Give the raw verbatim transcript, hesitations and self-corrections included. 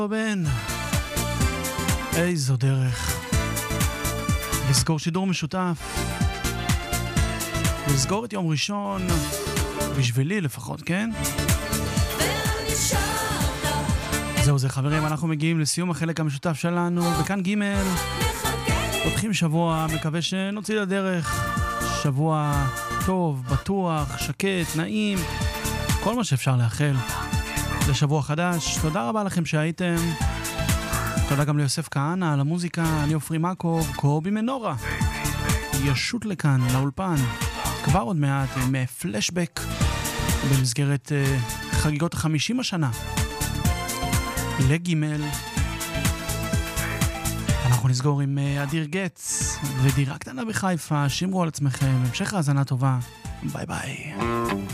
בן, איזו דרך לסגור שידור משותף, לסגור את יום ראשון, בשבילי לפחות, כן? זהו זה חברים, אנחנו מגיעים לסיום החלק המשותף שלנו, וכאן ג' פותחים שבוע, מקווה שנוציא לדרך שבוע טוב, בטוח, שקט, נעים, כל מה שאפשר לאחל לשבוע חדש. תודה רבה לכם שהייתם, תודה גם ליוסף כהנא על המוזיקה, אני אופרי מקוב, קובי מנורה ישוט לכאן לאולפן כבר עוד מעט עם פלשבק במסגרת uh, חגיגות החמישים השנה לגימל. אנחנו נסגור עם uh, אדיר גץ ודירה קטנה בחיפה. שמרו על עצמכם, המשך האזנה טובה, ביי ביי.